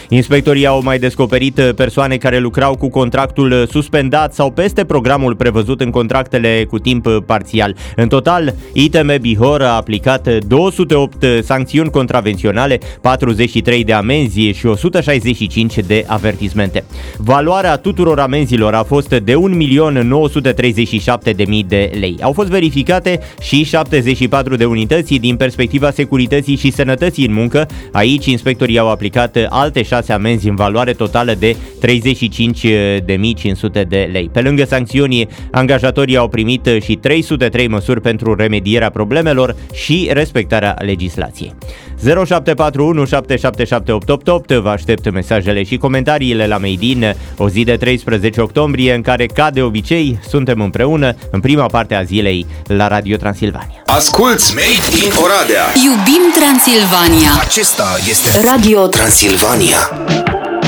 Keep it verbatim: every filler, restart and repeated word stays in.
Inspectorii au mai descoperit persoane care lucrau cu contractul suspendat sau peste programul prevăzut în contractele cu timp parțial. În total, I T M Bihor a aplicat două sute opt sancțiuni contravenționale, patruzeci și trei de amenzi și o sută șaizeci și cinci de avertismente. Valoarea tuturor amenzilor a fost de un milion nouă sute treizeci și șapte de mii de lei. Au fost verificate și șaptezeci și patru de unități din perspectiva securității și sănătății în muncă. Aici inspectorii au aplicat alte șase amenzi în valoare totală de treizeci și cinci de mii cinci sute de lei. Pe lângă sancțiuni, angajatorii au primit și trei sute trei măsuri pentru remedierea problemelor și respectarea legislației. zero șapte patru unu șapte șapte șapte opt opt opt. Vă aștept mesajele și comentariile la Made in, o zi de treisprezece octombrie în care, ca de obicei, suntem împreună în prima parte a zilei la Radio Transilvania. Asculți Made in Oradea. Iubim Transilvania. Acesta este Radio Transilvania.